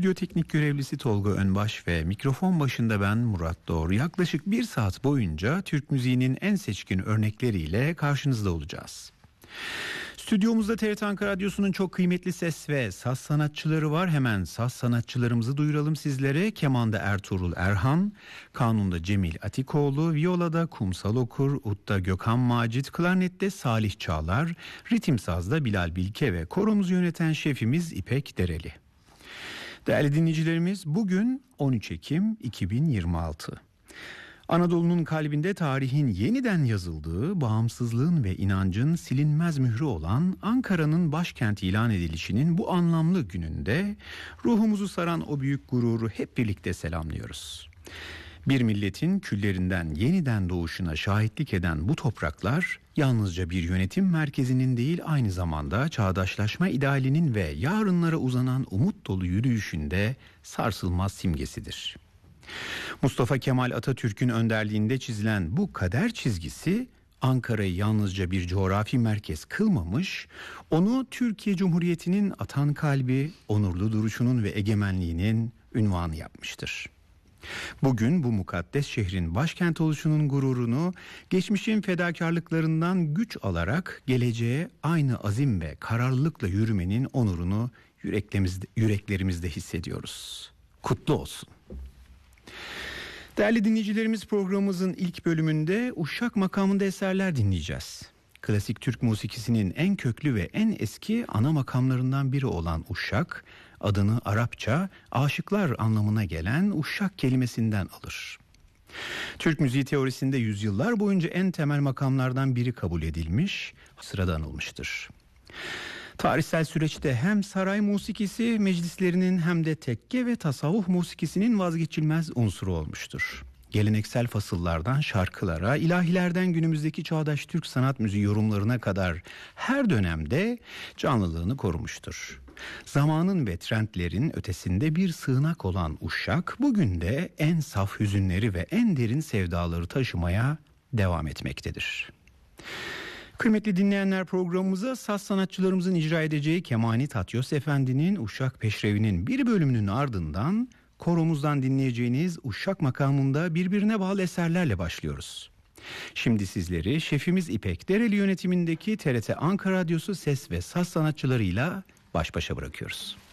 Stüdyo teknik görevlisi Tolga Önbaş ve mikrofon başında ben Murat Doğru. Yaklaşık 1 saat boyunca Türk müziğinin en seçkin örnekleriyle karşınızda olacağız. Stüdyomuzda TRT Ankara Radyosu'nun çok kıymetli ses ve saz sanatçıları var. Hemen saz sanatçılarımızı duyuralım sizlere. Kemanda Ertuğrul Erhan, kanunda Cemil Atikoğlu, violada Kumsal Okur, udda Gökhan Macit, klarnette Salih Çağlar, ritim sazda Bilal Bilke ve koromuzu yöneten şefimiz İpek Dereli. Değerli dinleyicilerimiz, bugün 13 Ekim 2026. Anadolu'nun kalbinde tarihin yeniden yazıldığı, bağımsızlığın ve inancın silinmez mührü olan Ankara'nın başkent ilan edilişinin bu anlamlı gününde ruhumuzu saran o büyük gururu hep birlikte selamlıyoruz. Bir milletin küllerinden yeniden doğuşuna şahitlik eden bu topraklar yalnızca bir yönetim merkezinin değil, aynı zamanda çağdaşlaşma idealinin ve yarınlara uzanan umut dolu yürüyüşünde sarsılmaz simgesidir. Mustafa Kemal Atatürk'ün önderliğinde çizilen bu kader çizgisi Ankara'yı yalnızca bir coğrafi merkez kılmamış, onu Türkiye Cumhuriyeti'nin atan kalbi, onurlu duruşunun ve egemenliğinin ünvanı yapmıştır. Bugün bu mukaddes şehrin başkent oluşunun gururunu, geçmişin fedakarlıklarından güç alarak geleceğe aynı azim ve kararlılıkla yürümenin onurunu yüreklerimizde hissediyoruz. Kutlu olsun. Değerli dinleyicilerimiz, programımızın ilk bölümünde Uşak makamında eserler dinleyeceğiz. Klasik Türk musikisinin en köklü ve en eski ana makamlarından biri olan Uşak, adını Arapça aşıklar anlamına gelen uşak kelimesinden alır. Türk müziği teorisinde yüzyıllar boyunca en temel makamlardan biri kabul edilmiş, sırada anılmıştır. Tarihsel süreçte hem saray musikisi meclislerinin hem de tekke ve tasavvuf musikisinin vazgeçilmez unsuru olmuştur. Geleneksel fasıllardan şarkılara, ilahilerden günümüzdeki çağdaş Türk sanat müziği yorumlarına kadar her dönemde canlılığını korumuştur. Zamanın ve trendlerin ötesinde bir sığınak olan Uşak, bugün de en saf hüzünleri ve en derin sevdaları taşımaya devam etmektedir. Kıymetli dinleyenler, programımıza saz sanatçılarımızın icra edeceği Kemani Tatyos Efendi'nin Uşak Peşrevi'nin bir bölümünün ardından koromuzdan dinleyeceğiniz Uşak makamında birbirine bağlı eserlerle başlıyoruz. Şimdi sizleri şefimiz İpek Dereli yönetimindeki TRT Ankara Radyosu ses ve saz sanatçılarıyla baş başa bırakıyoruz.